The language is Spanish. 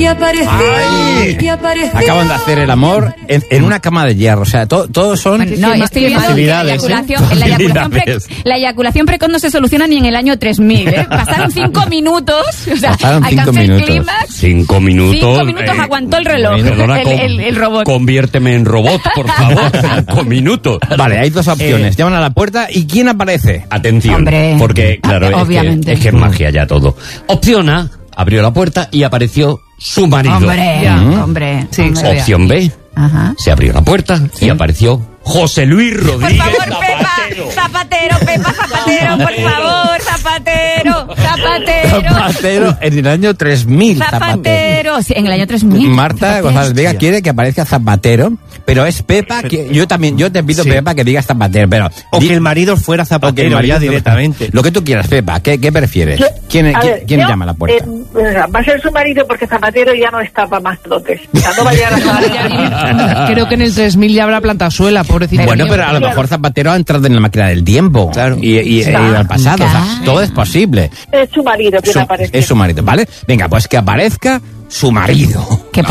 aparecí, Ay, y aparecí. acaban de hacer el amor en una cama de hierro. O sea, todos son... No, estoy viendo que la eyaculación precoz no se soluciona ni en el año 3000, ¿eh? Pasaron 5 minutos, o sea, Pasaron 5 alcancé el minutos. clímax. 5 minutos. 5 minutos aguantó el reloj, Perdona, el robot. Conviérteme en robot, por favor. 5 minutos. Vale, hay dos opciones. Llaman a la puerta y ¿quién aparece? Atención, Hombre. porque claro, Obviamente. es que es magia ya todo. Opción A, abrió la puerta y apareció su marido. Hombre. Sí, hombre. Opción B, Ajá. se abrió la puerta y apareció José Luis Por Rodríguez favor, Pepa, Zapatero. Zapatero, por favor, Zapatero. Zapatero en el año 3000. Zapatero. Sí, en el año 3000. Marta Zapatero. González Vega quiere que aparezca Zapatero, pero es Pepa que yo te pido, Sí. Pepa, que digas Zapatero, pero O que el marido fuera Zapatero ya directamente. Lo que tú quieras, Pepa, ¿qué prefieres? ¿Quién llama a la puerta? Va a ser su marido porque Zapatero ya no está para más trotes. O sea, no va a llegar a Creo que en el 3000 ya habrá plantado suela, pobrecito. Bueno, mío. pero a lo mejor Zapatero ha entrado en la máquina del tiempo. Claro. Y ha ido al pasado. O sea, todo es posible. Es su marido quien aparece. Es su marido, ¿vale? Venga, pues que aparezca su marido.